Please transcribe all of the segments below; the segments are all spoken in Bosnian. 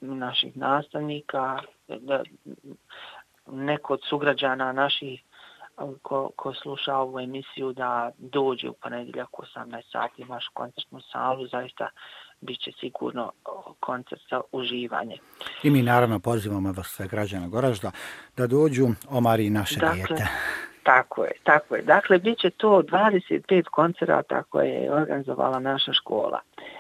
naših nastavnika, da neko od sugrađana naših ko sluša ovu emisiju da dođe u ponedjeljak u 18 sati u našu koncertnu salu, zaista bit će sigurno koncert za uživanje. I mi naravno pozivamo vas sve građana Goražda da dođu omari naše dijete. Tako je. Dakle, bit će to 25 koncerata koje je organizovala naša škola.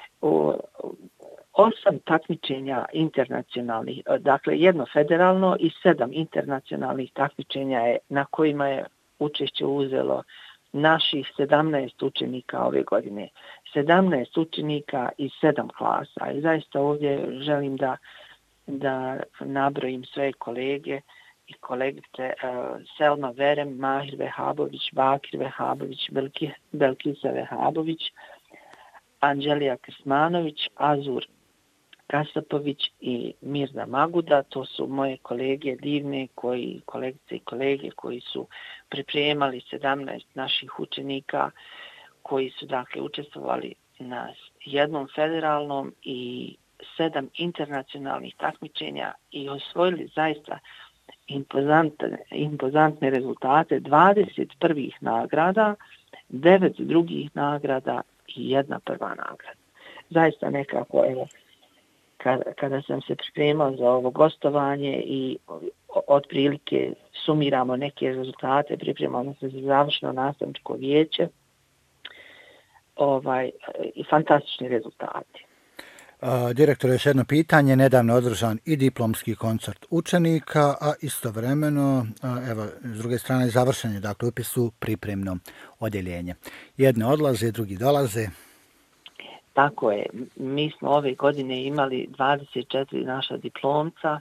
8 takmičenja internacionalnih, dakle jedno federalno i 7 internacionalnih takmičenja je, na kojima je učešće uzelo naših 17 učenika ove godine. 17 učenika iz 7 klasa. I zaista ovdje želim da nabrojim sve kolege i kolegice Selma Verem, Mahir Vehabović, Bakir Vehabović, Belkisa Vehabović, Anđelija Krsmanović, Azur Kasapović i Mirza Maguda. To su moje kolege divne, kolegice i kolege koji su pripremali 17 naših učenika koji su dakle učestvovali na jednom federalnom i 7 internacionalnih takmičenja i osvojili zaista impozantne rezultate, 20 prvih nagrada, 9 drugih nagrada i 1 prva nagrada. Zaista nekako, evo, kada sam se pripremao za ovo gostovanje i otprilike sumiramo neke rezultate, pripremamo se za završno nastavničko vijeće, i fantastični rezultati. Direktor, još jedno pitanje, nedavno održan i diplomski koncert učenika, a istovremeno, evo, s druge strane, završen je, dakle, upis u pripremno odjeljenje. Jedne odlaze, drugi dolaze. Tako je. Mi smo ove godine imali 24 naša diplomca,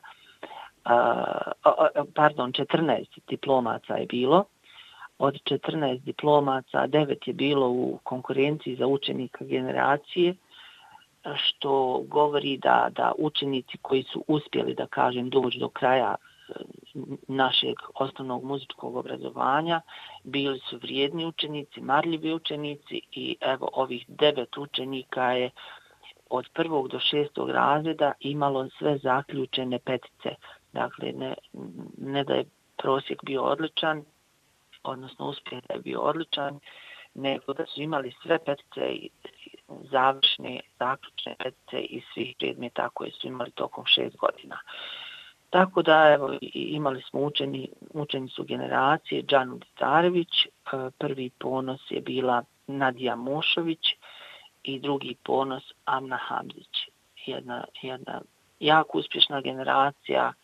14 diplomaca je bilo. Od 14 diplomaca, 9 je bilo u konkurenciji za učenika generacije, što govori da učenici koji su uspjeli, da kažem, doći do kraja našeg osnovnog muzičkog obrazovanja, bili su vrijedni učenici, marljivi učenici i evo ovih 9 učenika je od 1. do 6. razreda imalo sve zaključene petice. Dakle, ne da je prosjek bio odličan, odnosno uspjeh da je bio odličan, nego da su imali sve petice i završne, zaključne petice iz svih predmeta koje su imali tokom 6 godina. Tako da, evo, imali smo učenicu generacije Džanu Dicarević, prvi ponos je bila Nadija Mošović i drugi ponos Amna Hamzić. Jedna jako uspješna generacija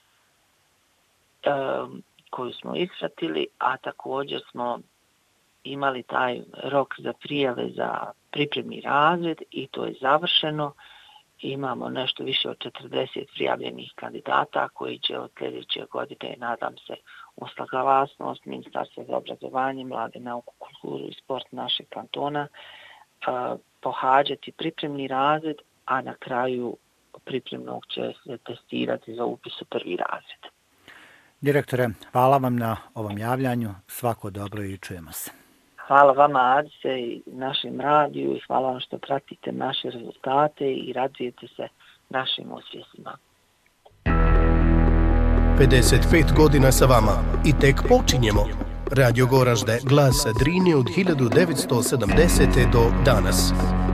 koju smo ispratili, a također smo imali taj rok za prijave za pripremni razred i to je završeno. Imamo nešto više od 40 prijavljenih kandidata koji će od sljedeće godine, nadam se, uz saglasnost Ministarstva za obrazovanje, mlade, nauku, kulturu i sport našeg kantona pohađati pripremni razred, a na kraju pripremnog će se testirati za upis u prvi razred. Direktore, hvala vam na ovom javljanju. Svako dobro i čujemo se. Hvala vama, Adise, i našem radiju i hvala vam što pratite naše rezultate i radujete se našim uspjesima. 55 godina sa vama i tek počinjemo. Radio Goražde, glas Drine od 1970. do danas.